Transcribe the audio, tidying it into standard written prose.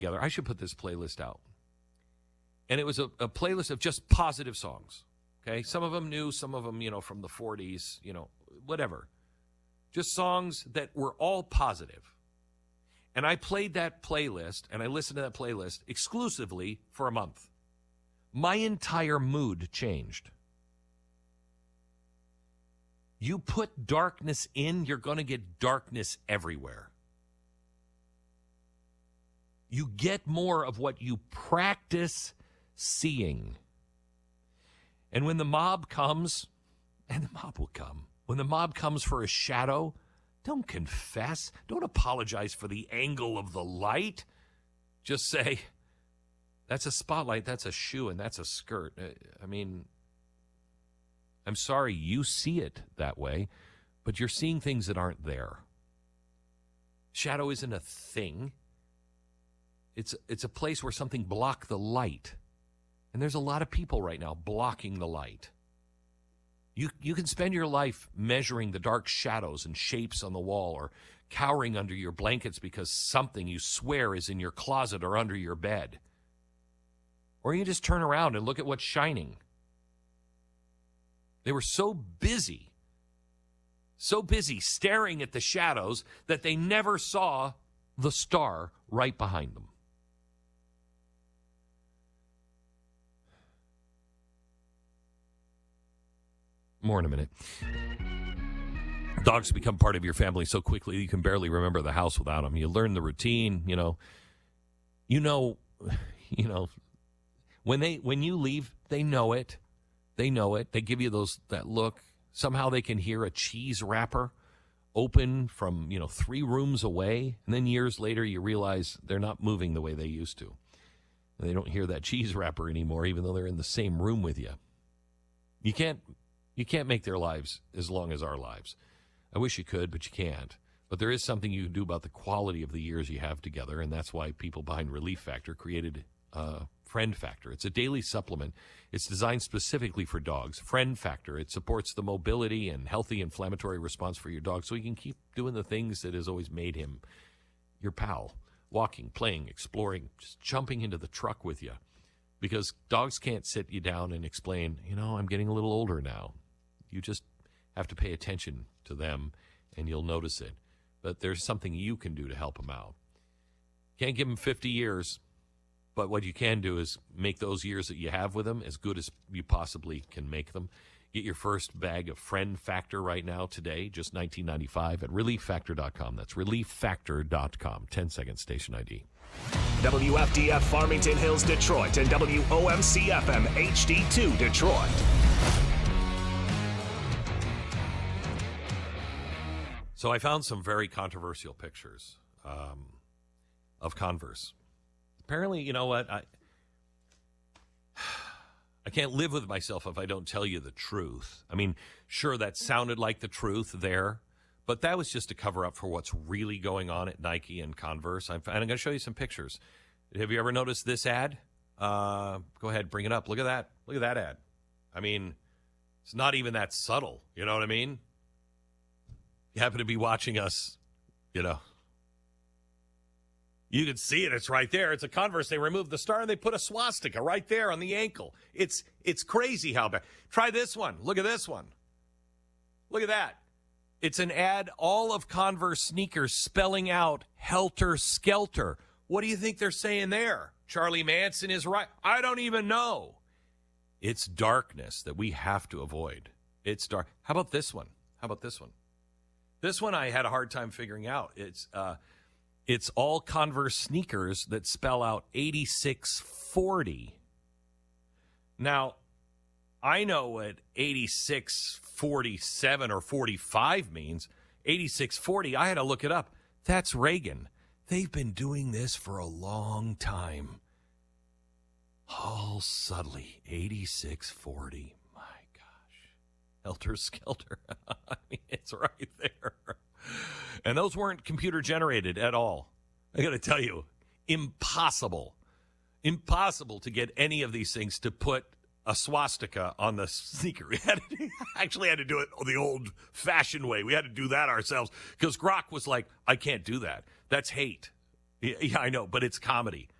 together. I should put this playlist out. And it was a playlist of just positive songs. Okay, some of them new, some of them, from the 40s, whatever. Just songs that were all positive. And I played that playlist, and I listened to that playlist exclusively for a month. My entire mood changed. You put darkness in, you're going to get darkness everywhere. You get more of what you practice seeing. And when the mob comes, and the mob will come, when the mob comes for a shadow, don't confess. Don't apologize for the angle of the light. Just say, that's a spotlight, that's a shoe, and that's a skirt. I'm sorry you see it that way, but you're seeing things that aren't there. Shadow isn't a thing. It's a place where something blocked the light. And there's a lot of people right now blocking the light. You can spend your life measuring the dark shadows and shapes on the wall, or cowering under your blankets because something you swear is in your closet or under your bed. Or you just turn around and look at what's shining. They were so busy staring at the shadows that they never saw the star right behind them. More in a minute. Dogs become part of your family so quickly you can barely remember the house without them. You learn the routine, when you leave, they know it. They know it. They give you that look. Somehow they can hear a cheese wrapper open from, 3 rooms away. And then years later you realize they're not moving the way they used to. And they don't hear that cheese wrapper anymore, even though they're in the same room with you. You can't make their lives as long as our lives. I wish you could, but you can't. But there is something you can do about the quality of the years you have together, and that's why people behind Relief Factor created Friend Factor. It's a daily supplement. It's designed specifically for dogs. Friend Factor. It supports the mobility and healthy inflammatory response for your dog so he can keep doing the things that has always made him your pal. Walking, playing, exploring, just jumping into the truck with you. Because dogs can't sit you down and explain, I'm getting a little older now. You just have to pay attention to them, and you'll notice it. But there's something you can do to help them out. Can't give them 50 years, but what you can do is make those years that you have with them as good as you possibly can make them. Get your first bag of Friend Factor right now today, just $19.95 at ReliefFactor.com. That's ReliefFactor.com. 10-second station ID. WFDF Farmington Hills, Detroit, and WOMC-FM HD2 Detroit. So I found some very controversial pictures of Converse. Apparently, you know what? I can't live with myself if I don't tell you the truth. I mean, sure, that sounded like the truth there, but that was just a cover-up for what's really going on at Nike and Converse. And I'm going to show you some pictures. Have you ever noticed this ad? Go ahead, bring it up. Look at that. Look at that ad. I mean, it's not even that subtle. You know what I mean? You happen to be watching us, you can see it. It's right there. It's a Converse. They removed the star and they put a swastika right there on the ankle. It's crazy how bad. Try this one. Look at this one. Look at that. It's an ad, all of Converse sneakers spelling out Helter Skelter. What do you think they're saying there? Charlie Manson is right. I don't even know. It's darkness that we have to avoid. It's dark. How about this one? This one I had a hard time figuring out. It's all Converse sneakers that spell out 8640. Now, I know what 8647 or 45 means. 8640, I had to look it up. That's Reagan. They've been doing this for a long time. All subtly, 8640. Helter Skelter. I mean, it's right there. And those weren't computer generated at all. I got to tell you, impossible to get any of these things to put a swastika on the sneaker. We actually had to do it the old-fashioned way. We had to do that ourselves because Grok was like, I can't do that. That's hate. Yeah, I know, but it's comedy.